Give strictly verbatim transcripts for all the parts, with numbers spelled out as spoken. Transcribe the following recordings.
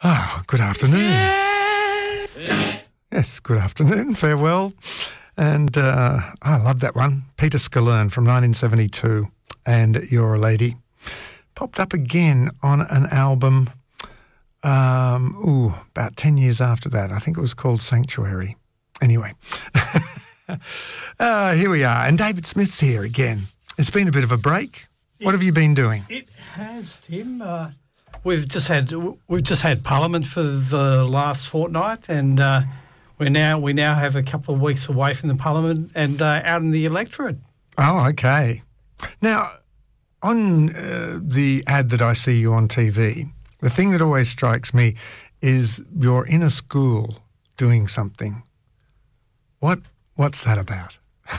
Oh, good afternoon. Yes, good afternoon. Farewell. And uh, I love that one. Peter Scalern from nineteen seventy-two and You're a Lady. Popped up again on an album, um, ooh, about ten years after that. I think it was called Sanctuary. Anyway, uh, here we are. And David Smith's here again. It's been a bit of a break. What have you been doing? It has, Tim. Uh, we've just had we've just had Parliament for the last fortnight, and uh, we now we now have a couple of weeks away from the Parliament and uh, out in the electorate. Oh, okay. Now, on uh, the ad that I see you on T V, the thing that always strikes me is you're in a school doing something. What what's that about?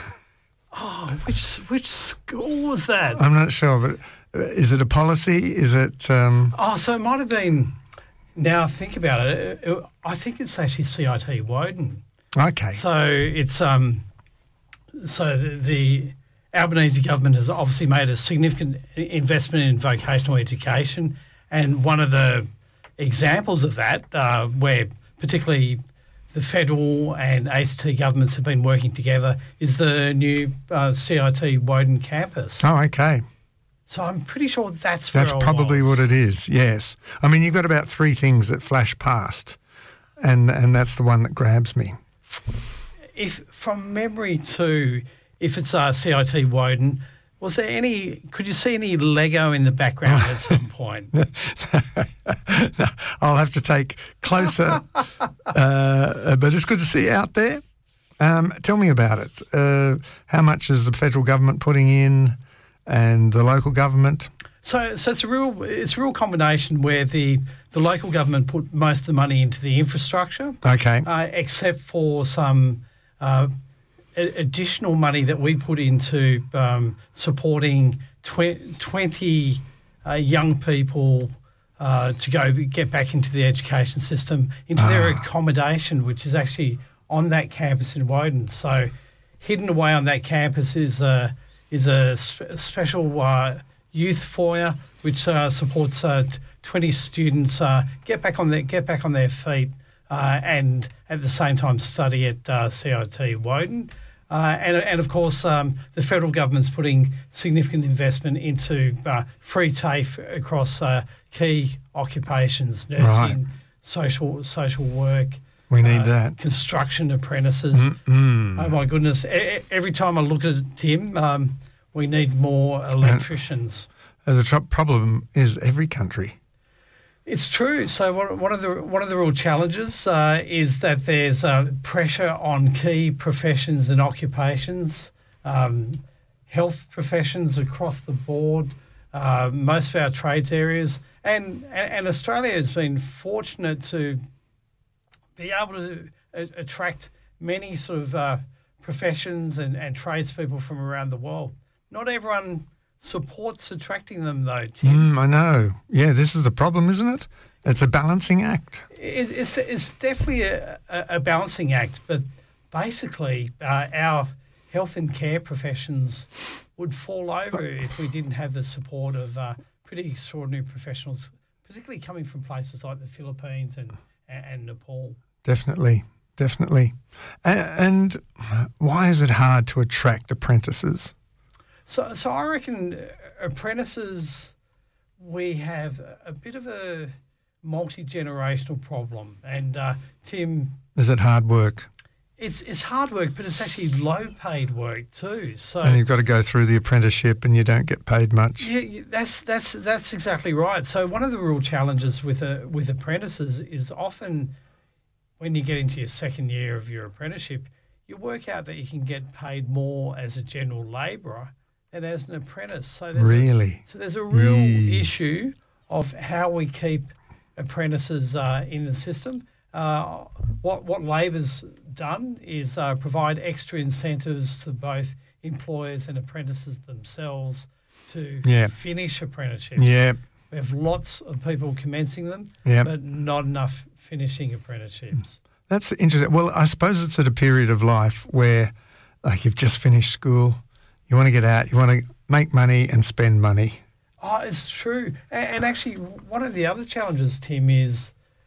Oh, which which school was that? I'm not sure, but is it a policy? Is it? Um... Oh, so it might have been. Now think about it. it, it I think it's actually C I T Woden. Okay. So it's um. So the, the Albanese government has obviously made a significant investment in vocational education, and one of the examples of that, uh, where particularly the federal and A C T governments have been working together, is the new uh, C I T Woden campus. Oh, okay. So I'm pretty sure that's where That's I probably was. what it is, yes. I mean, you've got about three things that flash past, and and that's the one that grabs me. If from memory too, if it's uh, C I T Woden, was there any, could you see any Lego in the background at some point? No, I'll have to take closer, uh, but it's good to see you out there. Um, tell me about it. Uh, how much is the federal government putting in and the local government? So, so it's a real, it's a real combination where the, the local government put most of the money into the infrastructure. Okay. Uh, except for some uh, a- additional money that we put into um, supporting tw- twenty uh, young people uh, to go get back into the education system, into Ah. their accommodation, which is actually on that campus in Woden. So hidden away on that campus is a, is a sp- special uh, youth foyer which uh, supports uh, t- twenty students uh, get back on their get back on their feet uh, and at the same time study at uh, C I T Woden. Uh, and, and of course, um, the federal government's putting significant investment into uh, free TAFE across uh, key occupations: nursing, Right. social social work. We need uh, that. Construction apprentices. Mm-mm. Oh my goodness! E- every time I look at it, Tim, um, we need more electricians. The tr- problem is every country. It's true. So one one of the one of the real challenges uh, is that there's uh, pressure on key professions and occupations, um, health professions across the board, uh, most of our trades areas, and, and and Australia has been fortunate to be able to a- attract many sort of uh, professions and, and tradespeople from around the world. Not everyone supports attracting them, though, Tim. Mm, I know. Yeah, this is the problem, isn't it? It's a balancing act. It, it's, it's definitely a, a, a balancing act, but basically uh, our health and care professions would fall over if we didn't have the support of uh, pretty extraordinary professionals, particularly coming from places like the Philippines and, and Nepal. Definitely, definitely. And, and why is it hard to attract apprentices? So, so I reckon uh, apprentices, we have a, a bit of a multi-generational problem. And uh, Tim, Is it hard work? it's it's hard work, but it's actually low-paid work too. So And you've got to go through the apprenticeship and you don't get paid much. yeah, yeah, that's that's that's exactly right. So one of the real challenges with a, with apprentices is often when you get into your second year of your apprenticeship, you work out that you can get paid more as a general labourer than as an apprentice. So there's Really? A, so there's a real Mm. issue of how we keep apprentices uh, in the system. Uh, what what Labor's done is uh, provide extra incentives to both employers and apprentices themselves to Yeah. finish apprenticeships. Yeah, We have lots of people commencing them, yeah. but not enough finishing apprenticeships. That's interesting. Well, I suppose it's at a period of life where, like, you've just finished school, you want to get out, you want to make money and spend money. Oh, it's true. And, and actually, one of the other challenges, Tim, is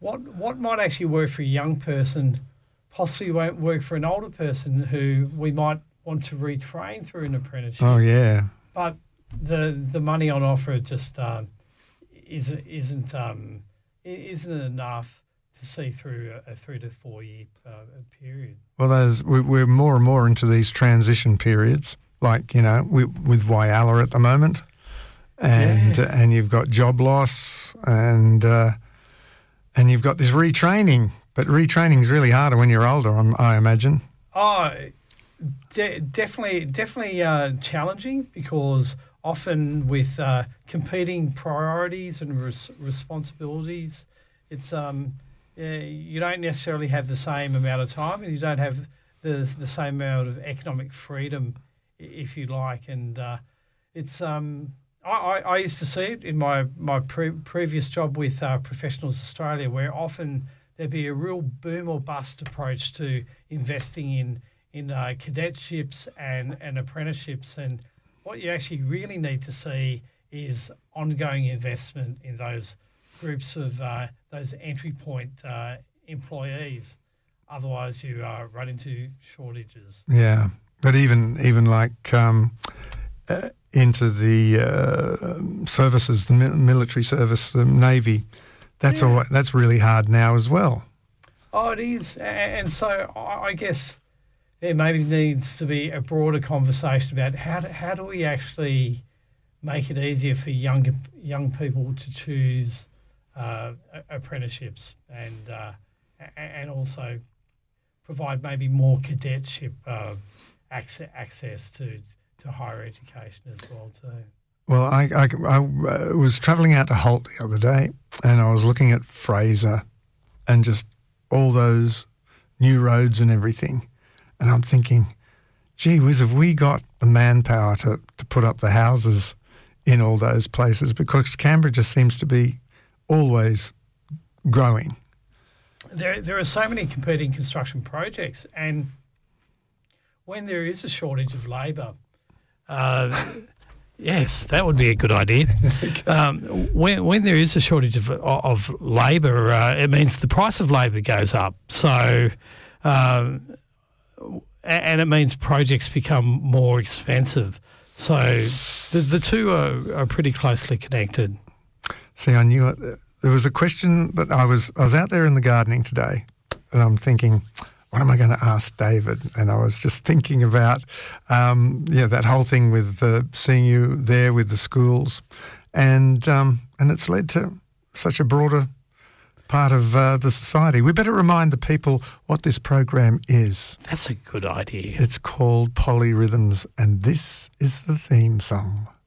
what what might actually work for a young person possibly won't work for an older person who we might want to retrain through an apprenticeship. Oh, yeah. But the the money on offer just um, isn't isn't um, isn't enough to see through a, a three to four year uh, period. Well, there's, we, we're more and more into these transition periods, like, you know, we, with Whyalla at the moment, and Yes. and you've got job loss, and uh, and you've got this retraining. But retraining is really harder when you're older, I'm, I imagine. Oh, de- definitely, definitely uh, challenging, because often with uh, competing priorities and res- responsibilities, it's um, yeah, you don't necessarily have the same amount of time, and you don't have the the same amount of economic freedom, i- if you like. And uh, it's um, I, I, I used to see it in my my pre- previous job with uh, Professionals Australia, where often there'd be a real boom or bust approach to investing in in uh, cadetships and, and apprenticeships. And what you actually really need to see is ongoing investment in those groups of uh, those entry point uh, employees. Otherwise, you uh, run into shortages. Yeah, but even even like um, uh, into the uh, services, the mi- military service, the Navy, that's Yeah. all. That's really hard now as well. Oh, it is. A- And so I I guess there maybe needs to be a broader conversation about how do, how do we actually make it easier for younger young people to choose uh, a- apprenticeships, and uh, a- and also provide maybe more cadetship uh, access, access to, to higher education as well too. Well, I, I, I uh, was travelling out to Holt the other day, and I was looking at Fraser and just all those new roads and everything, and I'm thinking, gee whiz, have we got the manpower to, to put up the houses in all those places? Because Canberra just seems to be always growing. There, there are so many competing construction projects, and when there is a shortage of labour, uh, yes, that would be a good idea. Um, when when there is a shortage of of labour, uh, it means the price of labour goes up. So, um, and it means projects become more expensive. So, the the two are, are pretty closely connected. See, I knew it. There was a question that I was I was out there in the gardening today, and I'm thinking, what am I going to ask David? And I was just thinking about, um, yeah, that whole thing with uh, seeing you there with the schools, and um, and it's led to such a broader part of uh, the society. We better remind the people what this program is. That's a good idea. It's called Polyrhythms, and this is the theme song.